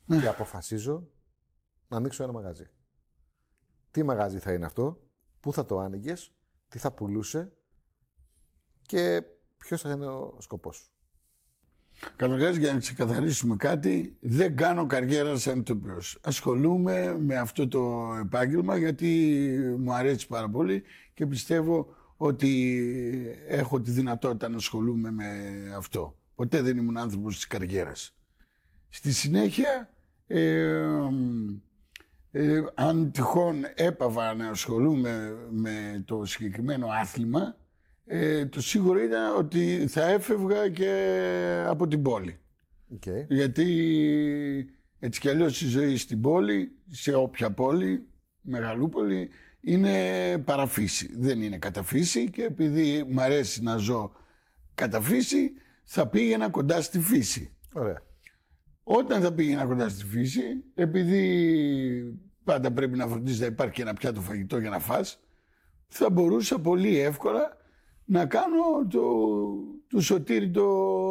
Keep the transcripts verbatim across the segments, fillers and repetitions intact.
και αποφασίζω να ανοίξω ένα μαγαζί. Τι μαγαζί θα είναι αυτό, πού θα το άνοιγες, τι θα πουλούσε και ποιος θα είναι ο σκοπός σου. Καταρχάς, για να ξεκαθαρίσουμε κάτι, δεν κάνω καριέρα σαν ηθοποιός. Ασχολούμαι με αυτό το επάγγελμα γιατί μου αρέσει πάρα πολύ και πιστεύω ότι έχω τη δυνατότητα να ασχολούμαι με αυτό. Ποτέ δεν ήμουν άνθρωπος της καριέρας. Στη συνέχεια, ε, ε, αν τυχόν έπαβα να ασχολούμαι με το συγκεκριμένο άθλημα, Ε, το σίγουρο ήταν ότι θα έφευγα και από την πόλη. Okay. Γιατί έτσι κι αλλιώς η ζωή στην πόλη, σε όποια πόλη, μεγαλούπολη, είναι παραφύση. Δεν είναι καταφύση και επειδή μου αρέσει να ζω καταφύση, θα πήγαινα κοντά στη φύση. Ωραία. Όταν θα πήγαινα κοντά στη φύση, επειδή πάντα πρέπει να φροντίζεις να υπάρχει και ένα πιάτο φαγητό για να φας, θα μπορούσα πολύ εύκολα να κάνω το, το σωτήρι το,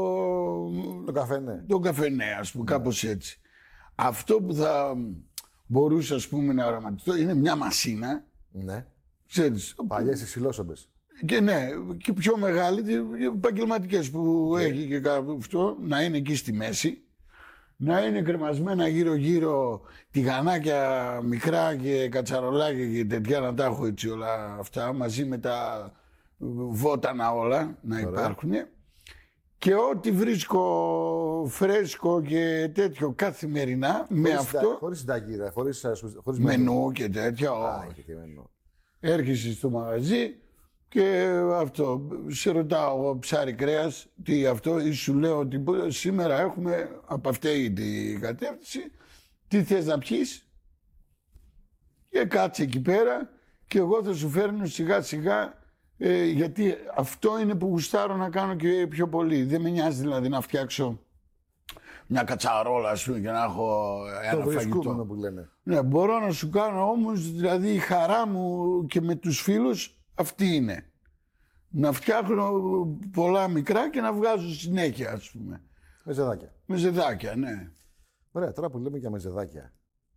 το καφενέ. Το καφενέ, ας πούμε, ναι. Κάπως έτσι. Αυτό που θα μπορούσα, ας πούμε, να οραματιστώ είναι μια μασίνα. Ναι. Ξέρεις. Παλιές οι ξυλόσομπες. Και ναι, και πιο μεγάλη, επαγγελματικές που yeah. έχει και αυτό, να είναι εκεί στη μέση. Να είναι κρεμασμένα γύρω-γύρω τηγανάκια μικρά και κατσαρολάκια και τέτοια, να τα έχω έτσι όλα αυτά, μαζί με τα βότανα όλα να υπάρχουν. Και ό,τι βρίσκω φρέσκο και τέτοιο καθημερινά χωρίς με αυτό. Χωρίς συνταγή, χωρίς, χωρίς μενού και τέτοια. Α, έρχεσαι στο μαγαζί και αυτό. Σε ρωτάω ψάρι κρέας, τι αυτό, ή σου λέω ότι σήμερα έχουμε από αυτή την κατεύθυνση, τι θες να πιείς, και κάτσε εκεί πέρα και εγώ θα σου φέρνω σιγά σιγά. Ε, γιατί αυτό είναι που γουστάρω να κάνω και πιο πολύ. Δεν με νοιάζει δηλαδή να φτιάξω μια κατσαρόλα, ας πούμε, και να έχω ένα φαγητό. Που λένε. Ναι, μπορώ να σου κάνω όμως, δηλαδή η χαρά μου και με τους φίλους αυτή είναι. Να φτιάχνω πολλά μικρά και να βγάζω συνέχεια, ας πούμε. Μεζεδάκια. Μεζεδάκια, ναι. Ωραία, τώρα που λέμε για μεζεδάκια.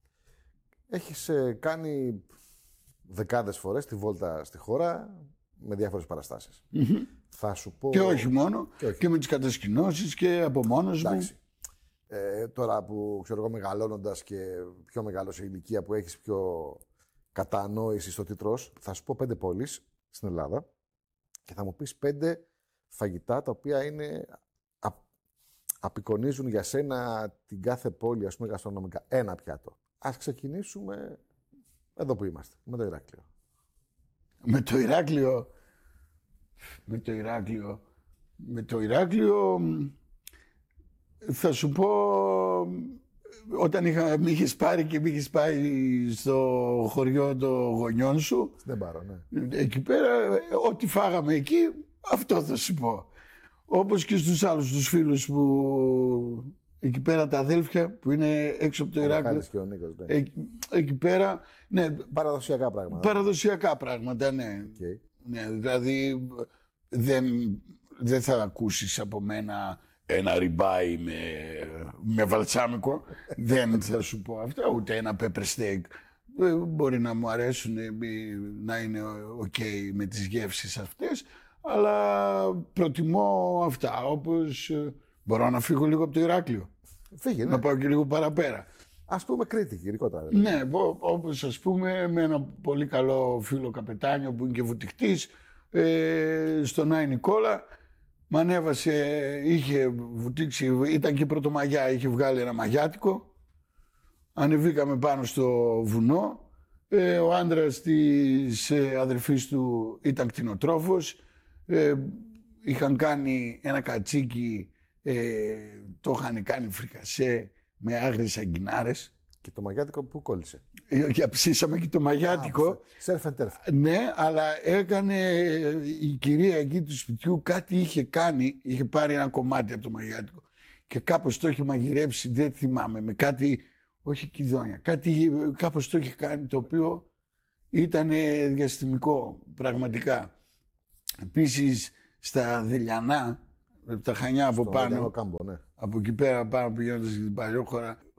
Έχεις ε, κάνει δεκάδες φορές τη βόλτα στη χώρα με διάφορες παραστάσεις. Mm-hmm. Θα σου πω... Και όχι μόνο, και, όχι. και με τις κατασκηνώσεις και από μόνος μου. Ε, τώρα που ξέρω εγώ μεγαλώνοντας και πιο μεγάλο σε ηλικία που έχεις πιο κατανόηση στο τι τρως, θα σου πω πέντε πόλεις στην Ελλάδα και θα μου πεις πέντε φαγητά τα οποία είναι, α, απεικονίζουν για σένα την κάθε πόλη, ας πούμε, γαστρονομικά. Ένα πιάτο. Ας ξεκινήσουμε εδώ που είμαστε, με το Ηράκλειο. Με το Ηράκλειο, με το Ηράκλειο, με το Ηράκλειο, θα σου πω, όταν είχα, μ' είχες πάρει και μ' είχες πάει στο χωριό των γονιών σου. Δεν πάρω, ναι. Εκεί πέρα, ό,τι φάγαμε εκεί, αυτό θα σου πω. Όπως και στους άλλους τους φίλους που, εκεί πέρα τα αδέλφια που είναι έξω από το Ηράκλειο. Και ο Νίκος, ναι. Εκεί, εκεί πέρα, ναι. Παραδοσιακά πράγματα. Παραδοσιακά πράγματα, ναι. Okay. Ναι, δηλαδή δεν, δεν θα ακούσεις από μένα ένα ριμπάι με, με βαλσάμικο. Δεν θα σου πω αυτά, ούτε ένα pepper steak. Μπορεί να μου αρέσουν, να είναι ok με τις γεύσεις αυτές, αλλά προτιμώ αυτά, όπως μπορώ να φύγω λίγο από το Ηράκλειο. Φύγε, ναι. Να πάω και λίγο παραπέρα. Ας πούμε Κρήτη, γενικότερα. Ναι, όπως ας πούμε με ένα πολύ καλό φίλο καπετάνιο που είναι και βουτυχτής, ε, στον Άι Νικόλα, μ' ανέβασε, είχε βουτήξει, ήταν και πρωτομαγιά, είχε βγάλει ένα μαγιάτικο. Ανεβήκαμε πάνω στο βουνό, ε, ο άντρας της ε, αδερφής του ήταν κτηνοτρόφος, ε, είχαν κάνει ένα κατσίκι, ε, το είχαν κάνει φρικασέ με άγριες αγκινάρες. Και το μαγιάτικο που κόλλησε. Για ψήσαμε και το μαγιάτικο. Σέρφ εντ τέρφ. Ναι, αλλά έκανε η κυρία εκεί του σπιτιού, κάτι είχε κάνει, είχε πάρει ένα κομμάτι από το μαγιάτικο και κάπως το είχε μαγειρέψει, δεν θυμάμαι, με κάτι, όχι κηδόνια, κάτι κάπως το είχε κάνει το οποίο ήταν διαστημικό, πραγματικά. Επίσης στα Δελιανά, τα Χανιά από στο πάνω, Κάμπο, ναι. από εκεί πέρα πάνω πηγαίνοντας στην Παλιόχώρα,